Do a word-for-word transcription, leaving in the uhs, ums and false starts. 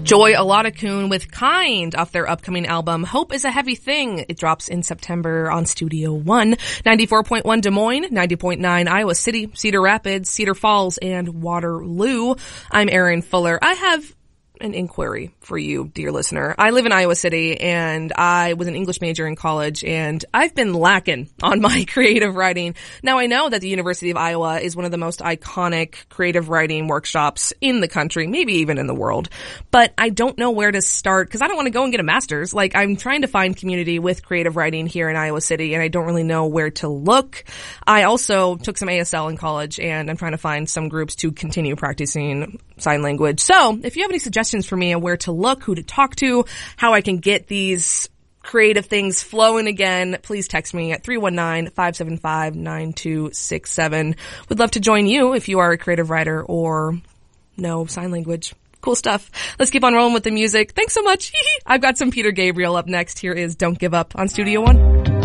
Joy Alautocoon with Kind off their upcoming album, Hope is a Heavy Thing. It drops in September on Studio One. ninety-four point one Des Moines, ninety point nine Iowa City, Cedar Rapids, Cedar Falls, and Waterloo. I'm Erin Fuller. I have an inquiry for you, dear listener. I live in Iowa City, and I was an English major in college, and I've been lacking on my creative writing. Now, I know that the University of Iowa is one of the most iconic creative writing workshops in the country, maybe even in the world, but I don't know where to start because I don't want to go and get a master's. Like, I'm trying to find community with creative writing here in Iowa City, and I don't really know where to look. I also took some A S L in college, and I'm trying to find some groups to continue practicing sign language. So, if you have any suggestions for me on where to look, who to talk to, how I can get these creative things flowing again, please text me at three one nine, five seven five, nine two six seven. Would love to join you if you are a creative writer or know sign language. Cool stuff. Let's keep on rolling with the music. Thanks so much. I've got some Peter Gabriel up next. Here is Don't Give Up on Studio One.